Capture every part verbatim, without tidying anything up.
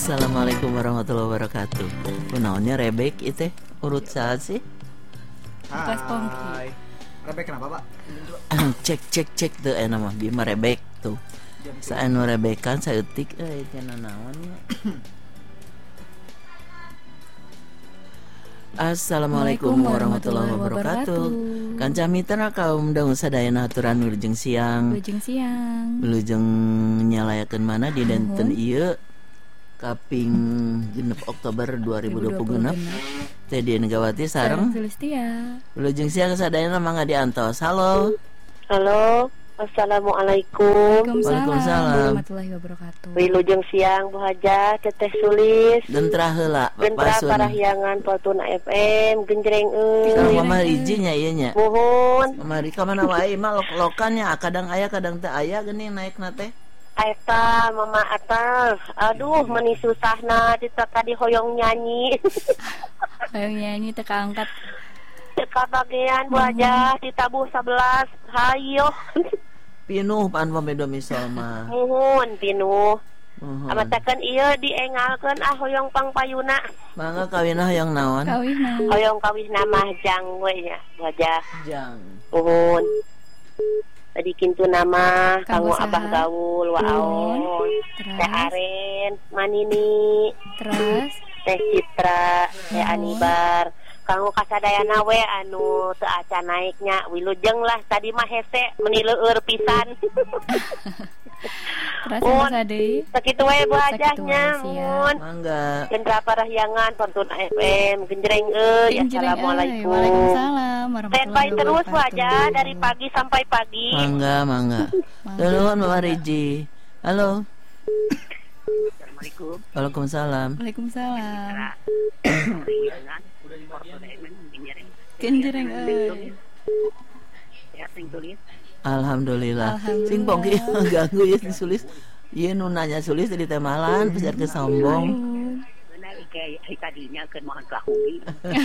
Assalamualaikum warahmatullahi wabarakatuh. Kunaonnya rebek itu urut saat sih? Hai. Rebek kenapa, Pak? cek cek cek tuh eh nama bieu mah rebek tuh. Saenu rebekan saeutik euy cenah naon nya. Assalamualaikum warahmatullahi wabarakatuh. Kanca mitra kaum daung sadayana aturan wilujeng siang. Wilujeng siang. Wilujeng nyalayakeun mana di dinten ieu kaping genep Oktober dua ribu dua puluh genep. Teh di Negawati sareng Sulistia. Wilujeng siang sadayana mangga diantos. Halo. Halo. Assalamualaikum. Waalaikumsalam Warahmatullahi wabarakatuh. Wilujeng siang Bu Haja, Teteh Sulis. Dentra heula Gentra parahyangan Fortuna F M, genjreng euy. Kalau Mama Riji nya ieu nya. Muhun. Mama Riji ka mana wae mah lok-lokannya kadang aya kadang teu aya geuning naikna teh. Eta Mama Atal. Aduh, meni susahna kita tadi hoyong nyanyi. Hoyong nyanyi teu kaangkat. Teka bagian Bu Haja ditabuh sebelas. Hayo. Pinuh pan pamedo misal mah. Muhun pinuh. Uhum. Amatakeun ieu diengalkeun ah hoyong pangpayuna. Mangga kawinna hoyong naon? Kawihna. Hoyong kawihna mah jang we nya, Bu Haja. Jang. Muhun. Tadi kintu nama Kanggo kanggo abah saha? gaul waon. Terus? Teh Aren, Manini, Terus Teh Citra, Teh Nuhun. Anibar. Kanggo kasadayana we anu teu acan naiknya wilujeng lah tadi mah hese meni leueur pisan. Terus Mun. asa deui. Sakitu we Bu Sakitu Hajahnya wae, siap. mun. Mangga. Gendra parahyangan Fortuna F M genjreng euy. Genjreng, Assalamualaikum. euy. Waalaikumsalam warahmatullahi Standby terus Bu wabarakatuh. Haja dari pagi sampai pagi. Mangga, mangga. Mangga. Nuhun Mama Riji. Halo. Assalamualaikum. Waalaikumsalam. Waalaikumsalam. Parahyangan Fortuna F M genjreng. Genjreng euy. Ya sing tulis. Alhamdulillah. Alhamdulillah. Sing pongki ganggu ya Sulis. Ieu nu nanya Sulis di temalan besar ke sombong. Benar kayak tadinya kan mohon kahumi.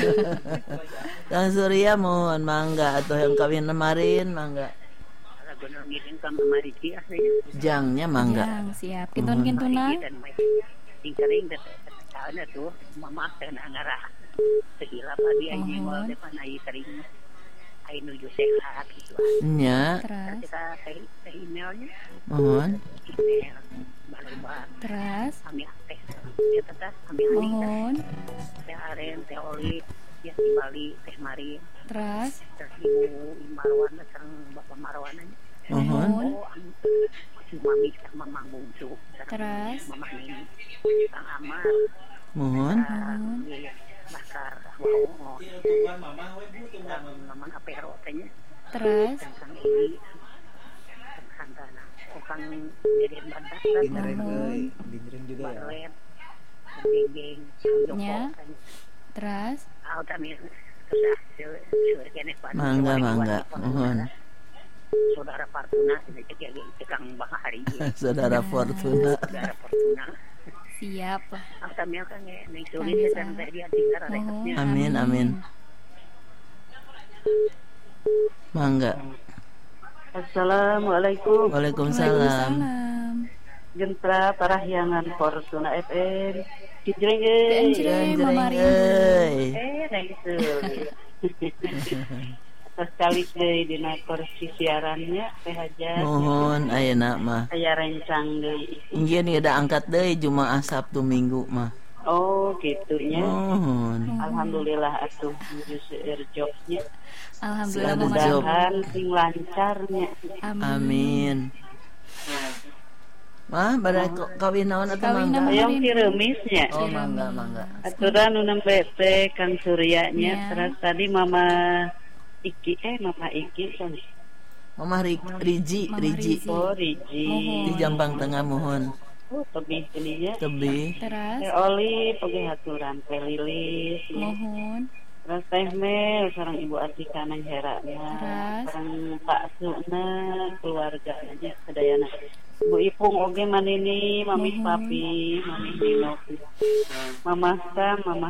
Kang Surya mohon mangga atuh yang kawin kemarin mangga. Kalau benar ngirim ke Mama Riji aslinya. Jangnya mangga. Jang, siap. Kintun-kintuna. Dan sing sering tahun tuh mama kena ngarah. Segila pagi aja mau Mohon. depan ai sering ai nuju sehat gitu. Nya, Terus Kita teh teh emailnya mohon. email balebar Terus kami teh ya tetap kami ani mohon. teh Aren teh Oli ya di Bali teh Mari Terus teh Ibu Marwan sareng Bapak Marwan aja. Mohon. mohon. Oh, anu si Mami sama Mang Bungsu. sareng Terus? Mama Nini. Kang Amar. Mohon. Mohon. Iya, Bakar. Wow. Kang Maman Apero tanya. Terus Kang Eli. Kang Santana. Oh, Kang Deden Bantas. Genjreng Mohon. euy, genjreng juga ya. Barlet. Kang Geng. Kang Joko. Nya. Tanya. Terus Ah, kami susah. Sudah kene Pak. Mangga, mangga. Mohon. Saudara Partuna. Ini cek ya, cek Kang Bahari. Saudara Fortuna. Saudara Partuna. siap. Ang tamil kan ya, nih Kami tulis dan sama. tadi tinggal Mohon. rekatnya. Amin, amin. Mangga. Assalamualaikum. Waalaikumsalam. Waalaikumsalam. Gentra parahyangan Fortuna F M. Kijreng euy. Genjreng, Genjreng Mama Rindu. euy. Eh, naisu. Sekali deui dina kursi siarannya teh Haja. Mohon ayeuna mah. Aya rencang deui. Ieu nih ada angkat deui Jumaah Sabtu Minggu mah. Oh, gitunya. Mohon. Alhamdulillah atuh menuju seueur jobnya. Alhamdulillah Selalu Mama job. Rindu. Mudah-mudahan sing lancarnya. Amin. Mah pada kawin naon atuh Kawin mangga? naon? Hayong kiremisnya. Oh mangga mangga. Aturan nu nembe teh Kang Suryanya, Ya. terus tadi Mama Iki eh Mama Iki sorry. Mama Ri- Riji, Mama Riji Riji. Oh Riji. Mohon. di Jambang Tengah mohon. Oh tebih geuning ya. Tebih. Terus Teh Oli pege haturan Teh Lilis. mohon. Terus Teh Mel sareng Ibu Atika nang heranya. Terus? Sareng Pak Suna keluarganya sedayana. Bu Ipung oge manini, Mami Mohon. Papi, Mami Dino. Mama Sam, Mama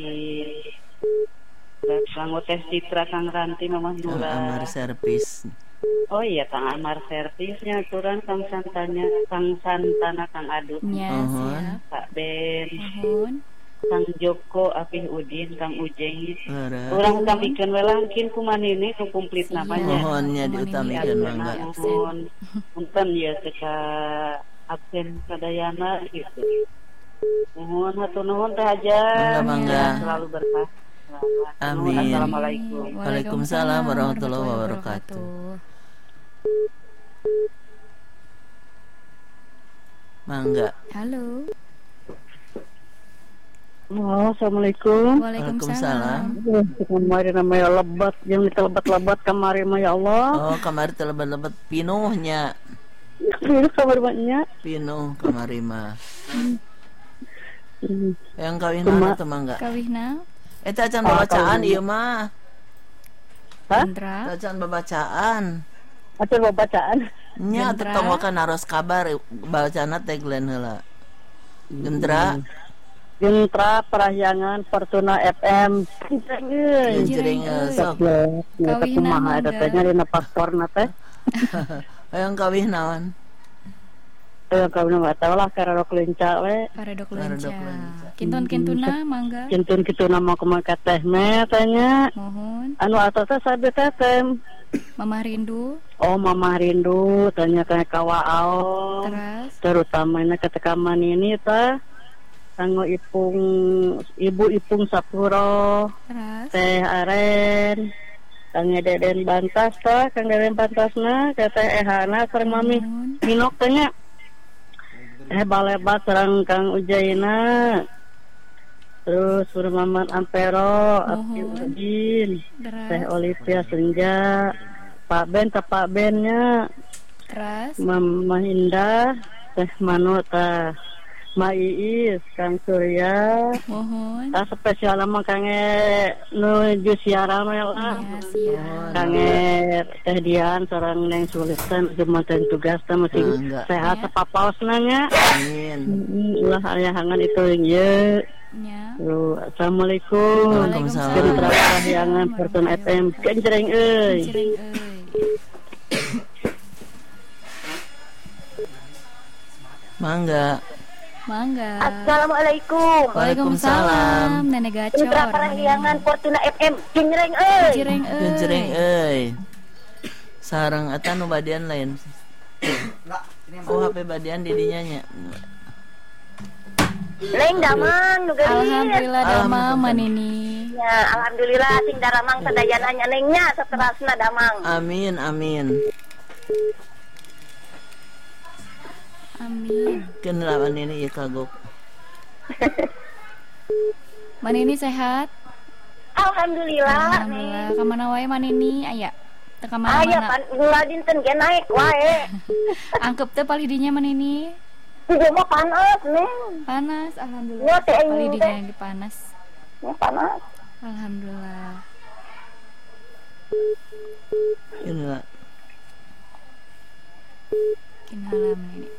Adi. Terus Kang Teh Citra, Kang Ranti, Mama Kang Nura. Amar servis. Oh iya, Kang Amar servisnya aturan Kang Santanya, Kang Santana, Kang Adu, Nya Uhun. siap. Pak Ben, Mohon. Kang Joko, Apih Udin, Kang Ujeng. Leres. Orang utamikan welangkin kuman ini nu komplit Siap. namanya. Mohonnya Kuman ini diutamikan ada. mangga. Mohon punten ya seka absen sadayana gitu. Mohon hatur nuhun teh aja. Mangga, mangga. Selalu berkah. Selamat. Amin. Assalamualaikum. Waalaikumsalam warahmatullahi wabarakatuh. Mangga. Halo. Oh, assalamualaikum. Waalaikumsalam. Kemarin namanya lebat, yang kita lebat-lebat kemarin mah ya Allah. Oh, kamari teh lebat-lebat pinuhnya. Ini kabar banyak. Pinuh kamari mah. Hmm. Yang kawin Cuma- teh mangga. Kawihna. Eta acan Ah, babacaan kawin. ieu mah. Hah? Indra. Eta acan babacaan. Ada bacaan. Nya Gendra. tetong wae naros kabar bacaana teh glen heula. Gendra, Gentra Parahyangan Fortuna F M. jeung jering euy. sok. Ya, Kawihna kumaha mangga. ada teh dina pasporna teh. Hayang kawin naon? Eh kau nggak tahu lah karena rok lenca we. Paredok Paredok lenca. lenca. Kintun-kintuna mangga. Kintun kitu nama kumaha teh me tanya. Mohon. Anu atas teh sabe teh tem. Mamah rindu. Oh mama rindu tanya tanya kawaao. Teras. Terutamanya ketika man ini teh kanggo ipung ibu ipung Sapuro Teras. teh aren kang Deden Bantas teh kang Deden Bantasna teh Ehana sareng mami Mohon. Minok tanya eh balebat sareng Kang Ujaina terus Surmaman Ampero Abdi Mohon. Udin Teras. teh Olivia Senja Pak Ben teh Pak Bennya Teras. Mama Indah teh Manu teh Ma Iis Kang Surya Mohon. tah spesial mah kange nuju siaran we lah Ya siap. kange teh Dian sareng Neng Sulisan jemaatan tugas teh masih Mangga. sehat Ya. teh papaosna nya Amin. Mm, ulah aya hangan itu ye. Nya. Tuh, assalamualaikum. Waalaikumsalam. Gentra Parahyangan Fortuna F M. Kenjreng euy. Cireng euy. Mangga. Mangga. Assalamualaikum. Waalaikumsalam. Nenek gacor. Gentra Parahyangan Fortuna F M. Jingreng euy. Cireng euy. Genjreng euy. Sareng eta nu badian lain. Enggak, ini yang Oh, H P badian di dinya nya. Leng damang nu geulis. Alhamdulillah damang Alhamdulillah. manini. Ya, alhamdulillah sing daramang sadayana nya nengnya saterasna damang. Amin, amin. Amin. Kenalawan ini ieu kagok. Manini sehat? Alhamdulillah. Alhamdulillah. Kamana wae manini aya? Teu kamana Aya mana? pan gula dinten ge naik wae. Angkep teh palidinya manini. Juga mah panas neng. Panas, Ya, alhamdulillah. teh, ini Palidinya teh. yang panas. Ya panas. Alhamdulillah. Inilah. Kinhala manini.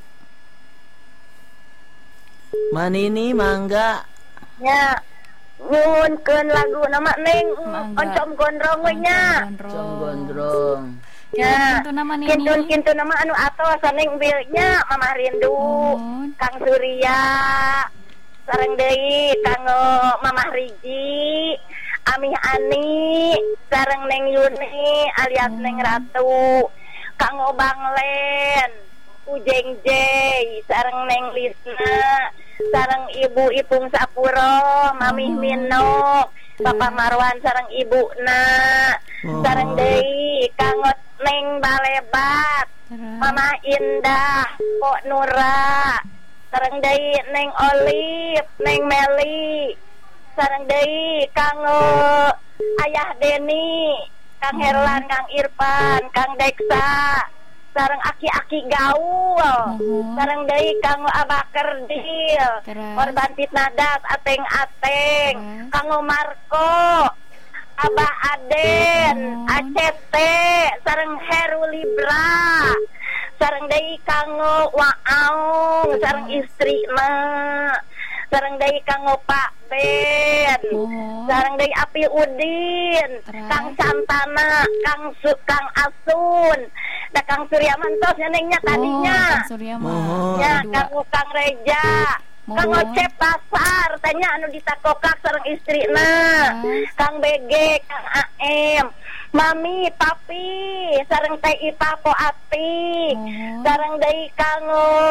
Manini mangga. Ya. Nyuwunkeun lagu nama neng Mangga. oncom gondrong we nya. Cong gondrong. Ya. Kintu nama nini. Kintun-kintun nama anu atos saneng bilnya Mama Rindu. Mohon. Kang Surya sareng deui kanggo Mamah Riji, Amih Ani, sareng Neng Yuni alias Neng Ratu, kanggo Bang Len, Ujeng Jay, sareng Neng Lisna, sareng Ibu Ipung Sapuro, Mamih Mino, Bapak Marwan sareng Ibuna, Oh. sareng deui kanggo Neng Balebat, Terus. Mama Indah, Pok Nura, sareng deui Neng Olive, Neng Meli, sareng deui kanggo Ayah Deni, Kang Herlan, Kang Irfan, Kang Deksa, sareng aki-aki gaul, Mohon. sareng deui kanggo Abah Kerdil, Terus. korban fitnah das ateng-ateng, Terus. kanggo Marco, Abah Aden, Mohon. A C T, sareng Heru Libra, sareng deui kanggo Waong, sareng istrina, sareng deui kanggo Pak Aten. Mohon. Sareng deui Api Udin, Terus? Kang Santana, Kang Su, Kang Asun, da Kang Surya mantos nyenengnya tadinya. Oh, Kang Surya mah. Mohon. Ya, Dua. Kang Kang Reja, Mohon. Kang Ocep Pasar, tanya anu ditakokak sareng istrina, Terus? Kang B G, Kang A M, Mami, Papi, sareng Teh Ipah Po Ati, Mohon. sareng deui Kang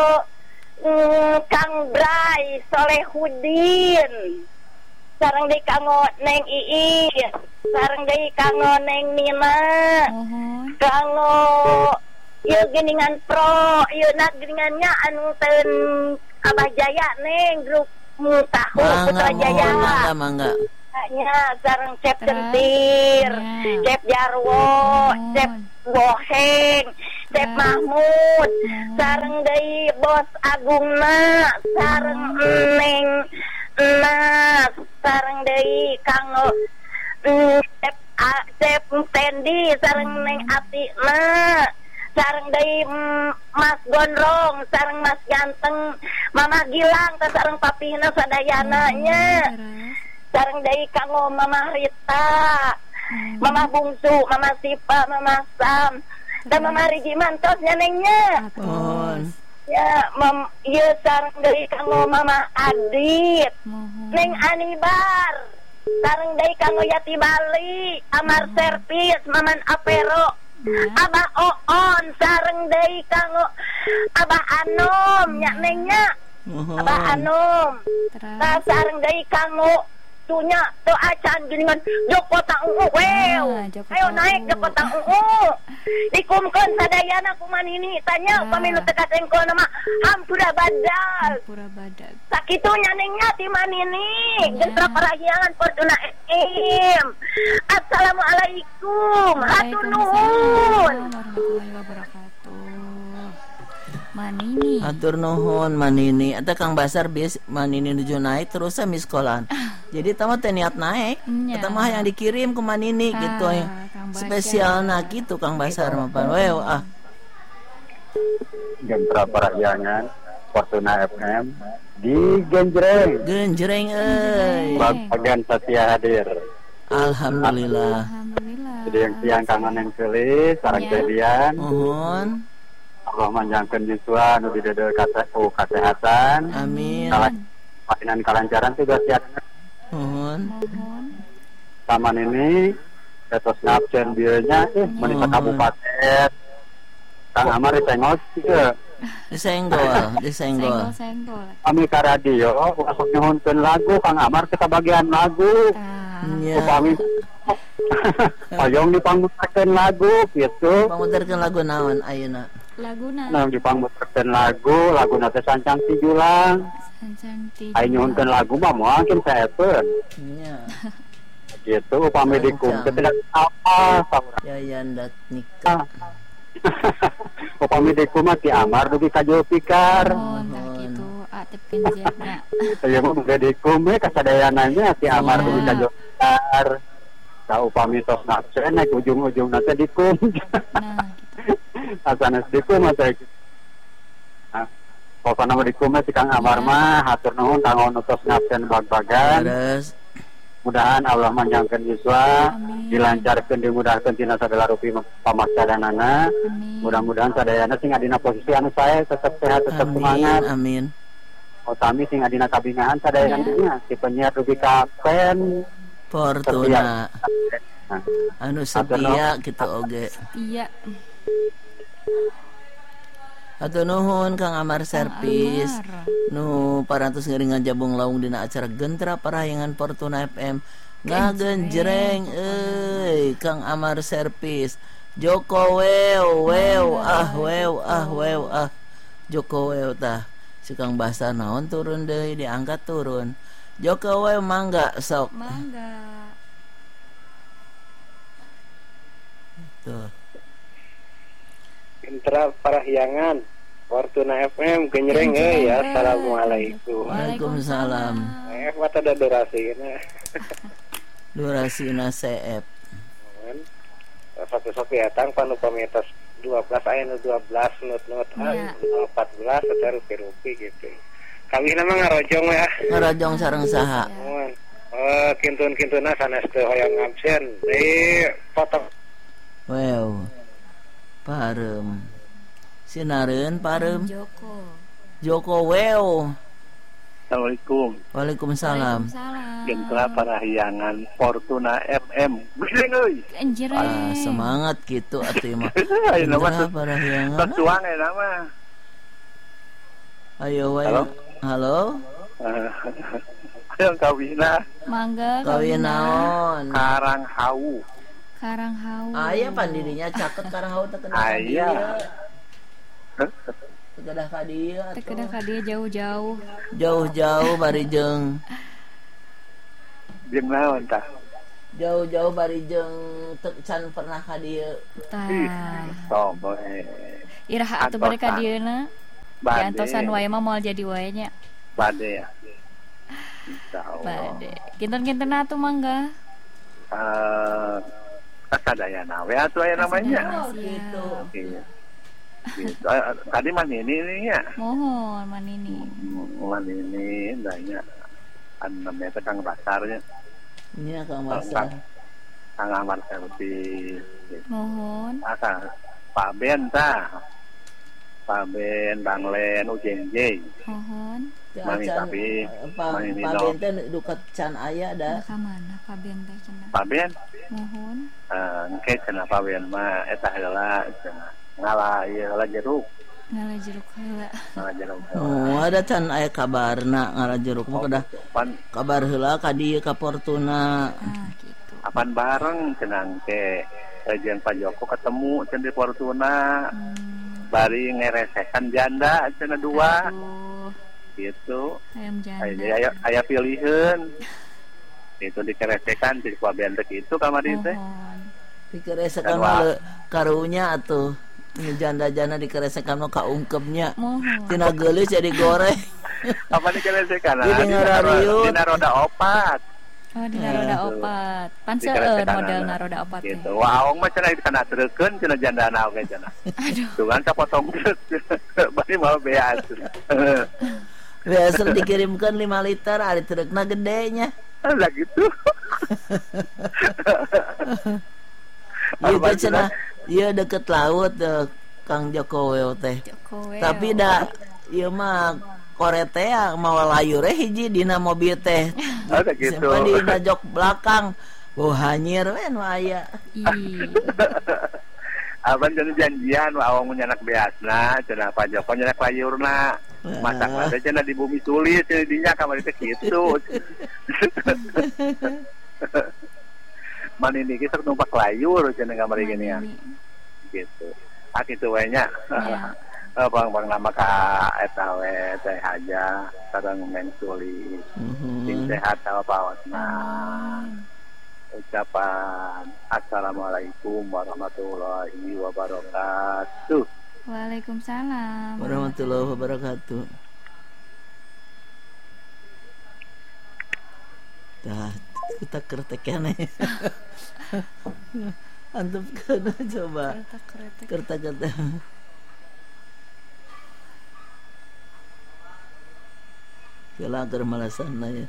mm, Kang Bray, Solehudin, sareng deui Kang Neng Iis, sareng deui Kang Neng Nina, Mohon. Kang ieu geningan pro, ieu na geningannya anu ten Abah Jaya neng grup Mutahu Mangga, Putra Jaya. mohon, mangga, mangga. Nya sareng Cep Terus? Kentir, Ya. Cep Jarwo, Mohon. Cep Boheng, Cep Terus? Mahmud, Mohon. sareng deui Bos Agungna, sareng Neng Nas, sareng deui Kang mm, Cep A- Cep Tendi, sareng Neng Atina, sareng deui mm, Mas Gondrong, sareng Mas Ganteng, Mama Gilang, teh sareng papihna sadayana nya. Terus? Sareng deui kanggo Mama Rita, Mama Bungsu, Mama Sipa, Mama Sam, dan Mama Riji mantos nyenengnya. Mohon. Ya, mem ieu sareng deui kanggo Mama Adit, Mohon. Neng Anibar. Sareng deui kanggo Yati Bali, Amar Servis, Maman Apero, Ya. Abah Oon, sareng deui kanggo Abah Anom, nya nengnya. Mohon. Abah Anom. Terus? Nah, sareng deui kanggo tunya teu acan geuningan Joko Tanguu wew. Ah, Joko Ayo naik Tanguu. Joko Tanguu. Dikumkeun sadayana kumanini tanya Ah. upami nu teu katengkol nama hampura badal. Pura badak. Sakitu nyanengnya ti manini. Ya. Gentra parahyangan Fortuna F M. Assalamualaikum. Hatur nuhun. Waalaikumsalam warahmatullahi wabarakatuh. Manini. Atur nuhun Manini. Eta Kang Basar bias Manini nuju naik terus mi sekolahan. Jadi tama teh niat naik. Nya. Eta mah yang dikirim ke Manini Ah, gitu ya. Kang Basar. Spesial nah gitu Kang Basar mah pan. Wew ah. Gentra Parahyangan Fortuna F M di Genjreng. Genjreng euy. Bagian setia hadir. Alhamdulillah. Alhamdulillah. Jadi yang siang kangen yang gelis, sarang Ya. kejadian. Mohon. Allah manjangkeun yuswa nu dideudeul kasehatan kesehatan. Amin. Kalan- Patinan kalancaran tugas siap. Mohon. Mohon. Taman ini etos ngabsen bieunya eh menisa Mohon. kabupaten. Kang Amar ditengok juga. Disenggol, disenggol. Senggol-senggol. Kami ka radio masuk nyuhunkeun lagu Kang Amar kita bagian lagu. Ah. Nya. Upami Payong dipangmuterkeun lagu gitu. Pamuterkeun lagu naon ayeuna? Laguna. Nah dipangmuterkeun lagu, lagu nate sancang tijulang. Sancang tidur. Ayo nyuhunkeun lagu mah mungkin saepeun. Nya. Gitu upami dikum tidak apa saurang. Yayan dat nikah. Upami dikum mah ti Amar dugi ka Julfikar. Mohon tah kitu atep kenjena. Saya mah udah dikum we kasadayananya ti Amar Ya. dugi ka Julfikar. Ka upami tos nafsen naik ujung-ujung nate dikum. Nah, gitu. Asanes dikum mah teh. Nah, pokona mah dikum si Kang Amar Ya. mah hatur nuhun kanggo nu tos nafsen bag-bagan. Terus Mudahan Allah manjangkeun yuswa, Amin. dilancarkeun dimudahkeun tina sagala rupi pamaksadanana. Amin. Mudah-mudahan sadayana sing adina posisi anu sae tetep sehat, tetep amin, semangat. amin. Utami sing adina kabingahan sadayana Ya. dunya si penyiar dugi kapen. Fortuna Nah, anu setia gitu oge. Iya. Atuh nuhun Kang Amar Servis. Amar. Nu parantos ngeuring ngajabung laung dina acara Gentra Parahyangan Fortuna F M. Ngagenjreng euy Kang Amar Servis. Joko wew wew ah wew ah wew ah. Joko wew tah. Si Kang Basar naon turun deui diangkat turun. Joko wew mangga sok. Mangga. Tuh. Gentra Parahyangan Fortuna F M Genjreng euy ya. Assalamualaikum. Waalaikumsalam. Eh mata da durasina. Durasina C F. Satu sopi etang panu pamitas dua belas aya nu dua belas nut-nut Ya. empat belas eta rupi-rupi gitu. Kami nama ngarojong ya. Ngarojong sareng saha? Mohon eh, kintun-kintuna sanes teu hoyong absen. Deui foto Wow. Parem. Sinareun parem. Joko. Joko wow. Assalamualaikum. Waalaikumsalam. Waalaikumsalam. Gentra parahyangan Fortuna F M. Geuning euy. Anjir. Ah, semangat gitu atuh mah. Ayo nama Indra parahyangan. tertuang ya nama. Ayo wae. Halo? Halo. Ayo kawina Mangga. Kawin naon? Karang Hau. Karang Hau. Aya pandirinya caket karang hau teu kedah. Aya. Teu kedah ka dieu. Teu kedah ka dia jauh-jauh. Jauh-jauh bari jeung Jeung naon tah? jauh-jauh bari jeung teu can pernah ka dieu. Tah. Sok we. Iraha atuh bade ka dieuna. Bade. Diantosan wae mah moal jadi wae nya. Bade ya. Insyaallah. Bade. Kinten-kinten atuh mangga. Eh kasadayana we atuh aya namanya. Kasadayana. Gitu. Iya. Gitu. Eh, Tadi mah ini ini ya. Mohon manini. Mulan ini banyak an namanya tekang pasarnya. Ini Kang Masa. Kang Amar Selfie. Mohon. Aka Pak Ben tah. Pak Ben, Bang Len, Ujeng J. Mohon. Teu Mami acan, tapi, eh, Pa mami Pa Nino. Bente dukat can aya da. Ka mana Fabian teh cenah. Pak Ben, Mohon. eh engke cenah Pak Ben mah eta heula cenah. Ngala ieu heula jeruk, Ngala jeruk heula. ngala jeruk. Oh, ada can aya kabarna ngarajeruk mah kedah Pan kabar heula ka dieu ka Fortuna. Ah, gitu. apan bareng cenah engke jeung Pak Joko ketemu cenah di Fortuna. Hmm. Bari ngeresekan janda cenah dua Aduh, gitu. ayam janda. Aya aya pilieun. Itu dikeresekan di Pak Ben teh kitu kamar dieu teh. Mohon. Dikeresekan Dan mah wa- le- karunya atuh. Ini janda-janda dikeresekan mah kaungkepnya. Mohon. Tina geulis jadi goreng. Apa dikeresekan? Jadi ngarariut. Dina roda opat. Oh, dina Ya, roda gitu. opat. Pan Dikeresekan seueur modelna anak. roda opat teh. Gitu. Wah, aong mah cenah kana treukeun cenah jandana oge cenah. Aduh. Tuh kan sapotong bari mau beas. Biasa dikirimkan lima liter, ari trukna gedenya. Lah gitu. Ieu Apa teh cenah, cenah? ieu deket laut eh, Kang Jokowi teh. Jokowi. Tapi da ieu mah koretea mau layur eh hiji dina mobil teh. Ada gitu. Sampai dina jok belakang. Bau hanyir we nu aya. Ih. Aban cenah janjian wah aong nyanak beasna cenah Pak Joko nyanak layurna. Masak teh cenah di bumi sulit cenah dinya kamari teh kitu. Mani niki sok numpak layur cenah kamari gini ya. Gitu. Ah kitu we nya. Ya. Eh bang bang nama ka eta we teh aja sareng Meng Suli. Sing Mhm. sehat sawapaosna. Amin. Ucapan assalamualaikum warahmatullahi wabarakatuh. Waalaikumsalam. Warahmatullahi wabarakatuh. Dah, kita kertekan ya. Antum kena coba. Kretek-kretek. Kerta-kerta. Kela agar malasan ya.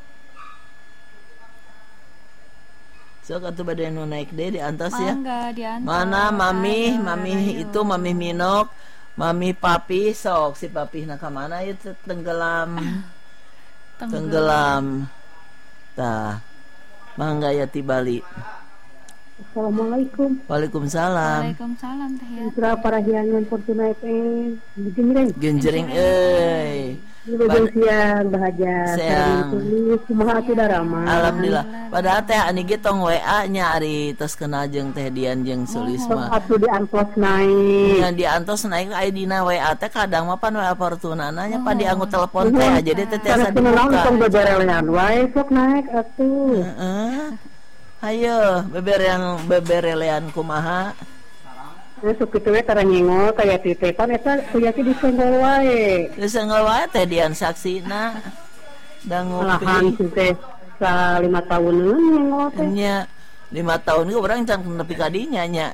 Sok atuh bade nu naik deh di atas ya. Mangga diantar. Mana mami, Ayo, mami ayo. itu mami Minok, mami papi sok si papi nak kemana itu tenggelam, tenggelam. Tah, mangga ya ti Bali. Assalamualaikum. Waalaikumsalam. Waalaikumsalam teh ya. Putra parahyangan Fortuna F M. Dijemreng. Genjering euy. Lubang siang bahagia. Siang. Tulis kumaha atuh darama. Alhamdulillah. Padahal teh ani ge tong W A nya ari tos kena jeung teh Dian jeung Sulisma. Atuh diangkos naik. Yang diantos naik aya dina W A teh kadang mah pan W A Fortuna nya pan dianggo telepon teh jadi teh tiasa Karena naon dibuka. tong beberelean wae sok naik atuh. Heeh. Hayo beberean beberelean kumaha? Nah, sok kitu we tara nyengol kaya ti teh pan eta kuyaki disenggol wae. Geus senggol wae teh Dian saksina. Da Lahan ngopi. teh sa lima tahunan nyengol teh. Nya lima tahun itu orang can nepi ka dinya nya.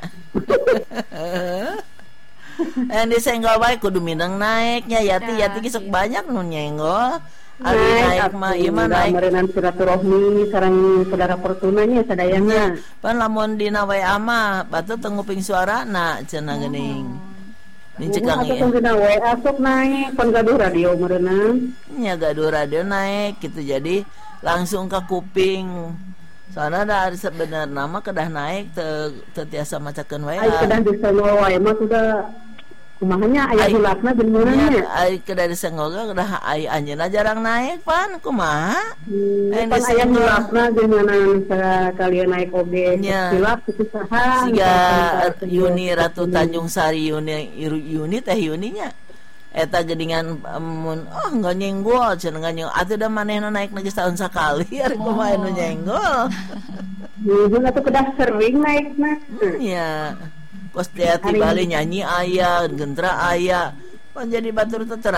Eh disenggol wae kudu mineng naiknya yati yati ge sok banyak nu nyenggol. Ari naik mah ieu mah naik meureunan silaturahmi sareng saudara Fortunanya sadayana. pan lamun dina W A mah batu teu nguping suarana cenah geuning. Ini cekang Atuh ieu. tong dina W A sok naik pan gaduh radio meureunan. Nya gaduh radio naik gitu jadi langsung ke kuping. Soalnya ada sebenarnya mah kedah naik teu teu tiasa macakeun W A. Ai kedah disengol wae mah sudah kumahanya aya hilapna beneurangnya. Nya ai kedah disengol kedah ai anjeunna jarang naik pan kumaha? Hmm, Ai pan aya disengol. hilapna geunan kalian naik oge. Nya. Hilap itu saha? Siga Yuni Ratu Tanjung Sari Yuni Yuni teh Yuninya. Eta geuningan mun oh enggak nyenggol cenah enggak nyenggol atuh da manehna naik geus tahun sakali ari kumaha nu nyenggol. Ieu atuh kedah sering naikna. Nya. Pos teh bali nyanyi aya, gentra aya. Pan jadi batur teh